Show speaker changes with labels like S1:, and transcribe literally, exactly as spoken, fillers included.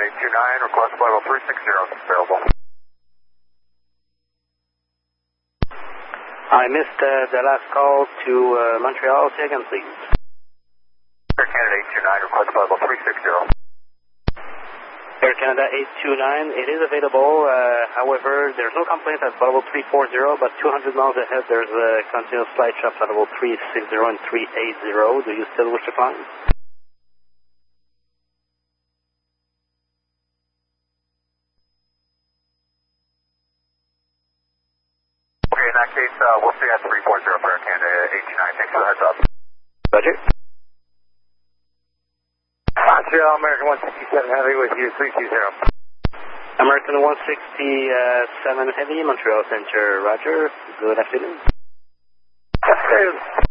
S1: eight two nine, request flight level three six zero, available.
S2: I missed uh, the last call to uh, Montreal. Say again, please.
S1: Air Canada eight two nine, request flight level three six zero.
S2: Air Canada eight two nine, it is available. Uh, however, there's no complaint at level three four zero, but two hundred miles ahead there's a continuous flight shop at level three six zero and three eight zero. Do you still wish to climb?
S1: Okay, in that case, uh, we'll stay at three four zero for Air Canada eight two nine. Thanks for the heads up.
S2: Roger.
S1: Montreal, American one sixty-seven Heavy with you, three two zero.
S2: American one sixty-seven Heavy, Montreal Center, Roger. Good afternoon.
S1: Afternoon.